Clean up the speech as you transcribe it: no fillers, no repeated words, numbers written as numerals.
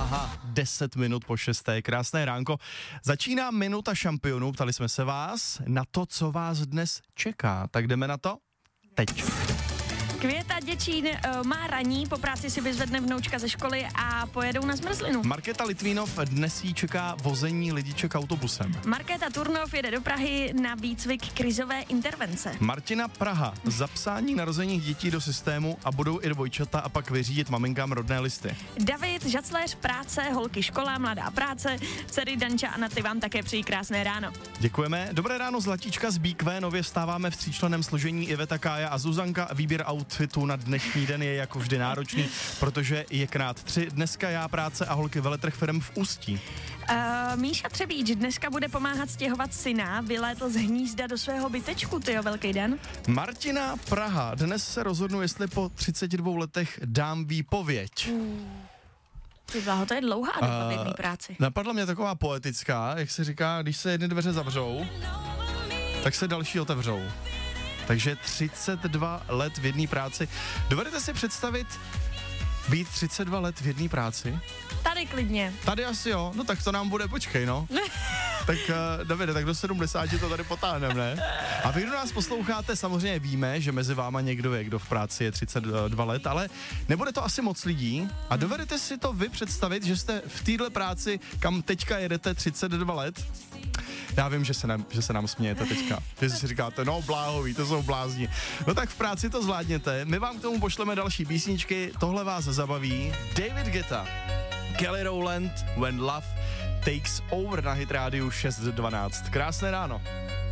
Aha, 10 minut po 6. Krásné ránko. Začíná minuta šampionů. Ptali jsme se vás na to, co vás dnes čeká. Tak jdeme na to teď. Květa Děčín má raní, po práci si vyzvedne vnoučka ze školy a pojedou na zmrzlinu. Markéta Litvínov dnes jí čeká vození lidiček autobusem. Markéta Turnov jede do Prahy na výcvik krizové intervence. Martina Praha, zapsání narozených dětí do systému a budou i dvojčata a pak vyřídit maminkám rodné listy. David Žacléř, práce, holky škola, mladá práce, dcery Danča a Naty vám také přejí krásné ráno. Děkujeme. Dobré ráno, Zlatíčka z BQ, nově vstáváme v tříčlenném složení Iveta, Kája a Zuzanka. Výběr outfitu na dnešní den je jako vždy náročný, protože je krát 3. Dneska já, práce a holky veletrh firem v Ústí. Míša Třebíč dneska bude pomáhat stěhovat syna, vylétl z hnízda do svého bytečku, tyjo, velký den. Martina Praha, dnes se rozhodnu, jestli po 32 letech dám výpověď. Ty blaho, to je dlouhá doba v jedné práci. Napadla mě taková poetická, jak se říká, když se jedny dveře zavřou, tak se další otevřou. Takže 32 let v jedné práci. Dovedete si představit být 32 let v jedné práci? Tady klidně. Tady asi jo, no tak to nám bude, počkej no. Tak Davide, tak do 70 to tady potáhneme, ne? A vy, kdo nás posloucháte, samozřejmě víme, že mezi váma někdo je, kdo v práci je 32 let, ale nebude to asi moc lidí. A dovedete si to vy představit, že jste v téhle práci, kam teďka jedete 32 let? Já vím, že se nám smějete teďka. Že si říkáte, no bláhoví, to jsou blázni. No tak v práci to zvládněte. My vám k tomu pošleme další písničky. Tohle vás zabaví. David Guetta, Kelly Rowland, When Love Takes Over na Hit Radio 6:12. Krásné ráno.